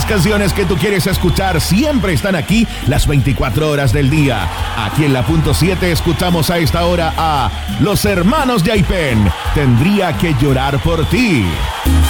Las canciones que tú quieres escuchar siempre están aquí las 24 horas del día. Aquí en la punto 7 escuchamos a esta hora a Los Hermanos Yaipen. Tendría que llorar por ti.